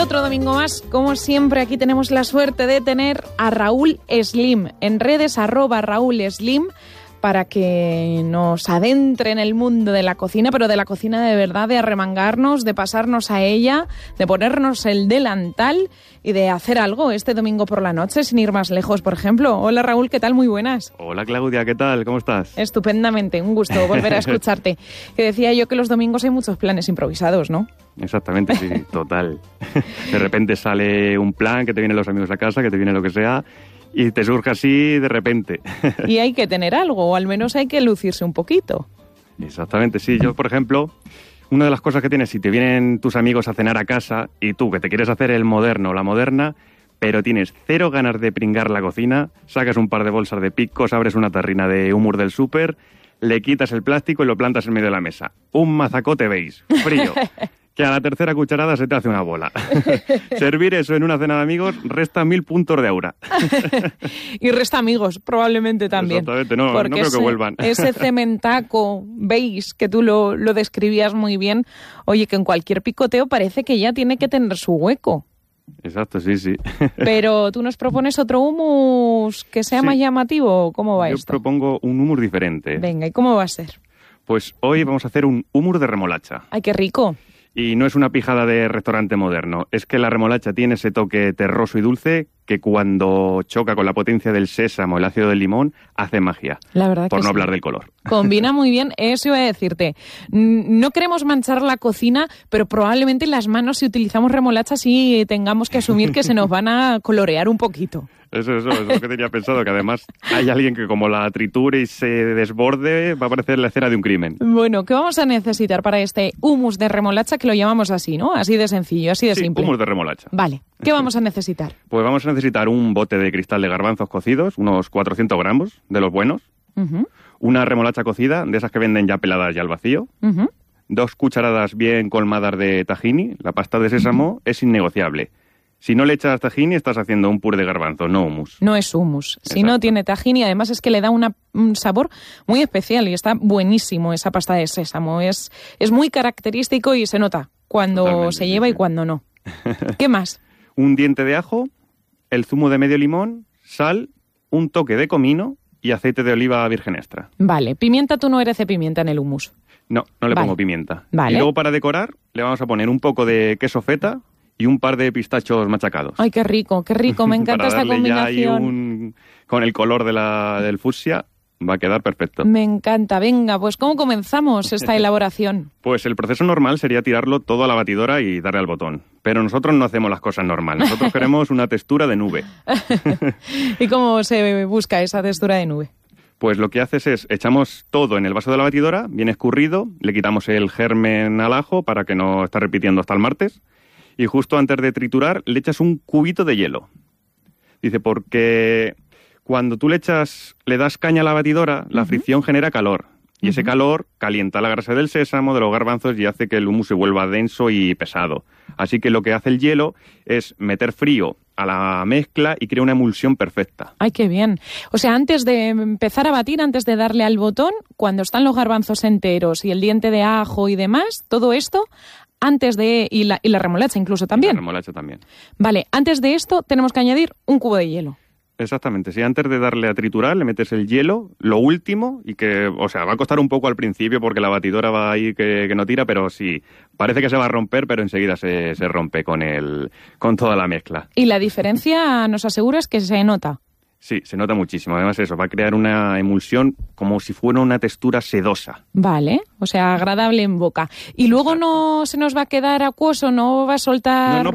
otro domingo más. Como siempre, aquí tenemos la suerte de tener a Raúl Slim. En redes, @Raúl Slim, para que nos adentre en el mundo de la cocina, pero de la cocina de verdad, de arremangarnos, de pasarnos a ella, de ponernos el delantal y de hacer algo este domingo por la noche, sin ir más lejos, por ejemplo. Hola Raúl, ¿qué tal? Muy buenas. Hola Claudia, ¿qué tal? ¿Cómo estás? Estupendamente, un gusto volver a escucharte. Que decía yo que los domingos hay muchos planes improvisados, ¿no? Exactamente, sí, total. De repente sale un plan, que te vienen los amigos a casa, que te viene lo que sea, y te surge así de repente. Y hay que tener algo, o al menos hay que lucirse un poquito. Exactamente, sí. Yo, por ejemplo, una de las cosas que tienes, si te vienen tus amigos a cenar a casa y tú, que te quieres hacer el moderno o la moderna, pero tienes cero ganas de pringar la cocina, sacas un par de bolsas de picos, abres una tarrina de hummus del súper, le quitas el plástico y lo plantas en medio de la mesa. Un mazacote beige, frío. Que a la tercera cucharada se te hace una bola. Servir eso en una cena de amigos resta 1000 puntos de aura. Y resta amigos, probablemente también. Exactamente, no creo que vuelvan. Ese cementaco beige que tú lo describías muy bien, oye, que en cualquier picoteo parece que ya tiene que tener su hueco. Exacto, sí. Pero tú nos propones otro hummus que sea más llamativo, ¿cómo va esto? Yo propongo un hummus diferente. Venga, ¿y cómo va a ser? Pues hoy vamos a hacer un hummus de remolacha. ¡Ay, qué rico! Y no es una pijada de restaurante moderno, es que la remolacha tiene ese toque terroso y dulce que cuando choca con la potencia del sésamo, el ácido del limón, hace magia. La verdad por que no sí. hablar del color. Combina muy bien, eso iba a decirte. No queremos manchar la cocina, pero probablemente las manos, si utilizamos remolacha, sí tengamos que asumir que se nos van a colorear un poquito. Eso es lo que tenía pensado, que además hay alguien que como la triture y se desborde, va a parecer la escena de un crimen. Bueno, ¿qué vamos a necesitar para este hummus de remolacha, que lo llamamos así, ¿no? Así de sencillo, así de simple. Hummus de remolacha. Vale, ¿qué vamos a necesitar? Pues vamos a necesitar un bote de cristal de garbanzos cocidos, unos 400 gramos de los buenos, una remolacha cocida, de esas que venden ya peladas ya al vacío, 2 cucharadas bien colmadas de tahini, la pasta de sésamo es innegociable. Si no le echas tahini, estás haciendo un puré de garbanzo, no hummus. No es hummus. Si no tiene tahini, además es que le da un sabor muy especial y está buenísimo esa pasta de sésamo. Es muy característico y se nota cuando Totalmente, se lleva y cuando no. ¿Qué más? Un diente de ajo, el zumo de medio limón, sal, un toque de comino y aceite de oliva virgen extra. Vale. ¿Pimienta? Tú no eres de pimienta en el hummus. No le pongo pimienta. Vale. Y luego para decorar le vamos a poner un poco de queso feta y un par de pistachos machacados. Ay, qué rico, me encanta esta combinación. Con el color del fucsia va a quedar perfecto. Me encanta, venga, pues ¿cómo comenzamos esta elaboración? Pues el proceso normal sería tirarlo todo a la batidora y darle al botón. Pero nosotros no hacemos las cosas normal, nosotros queremos una textura de nube. ¿Y cómo se busca esa textura de nube? Pues lo que haces es, echamos todo en el vaso de la batidora, bien escurrido, le quitamos el germen al ajo para que no esté repitiendo hasta el martes. Y justo antes de triturar, le echas un cubito de hielo. Dice, porque cuando tú le das caña a la batidora, la fricción genera calor. Y ese calor calienta la grasa del sésamo, de los garbanzos, y hace que el hummus se vuelva denso y pesado. Así que lo que hace el hielo es meter frío a la mezcla y crea una emulsión perfecta. ¡Ay, qué bien! O sea, antes de empezar a batir, antes de darle al botón, cuando están los garbanzos enteros y el diente de ajo y demás, todo esto... y la remolacha incluso también. La remolacha también. Vale, antes de esto tenemos que añadir un cubo de hielo. Exactamente, si antes de darle a triturar le metes el hielo, lo último, y que, o sea, va a costar un poco al principio porque la batidora va ahí que no tira, pero sí, parece que se va a romper, pero enseguida se rompe con toda la mezcla. Y la diferencia, nos aseguras, que se nota. Sí, se nota muchísimo. Además eso, va a crear una emulsión como si fuera una textura sedosa. Vale, o sea, agradable en boca. Y luego no se nos va a quedar acuoso, no va a soltar... No,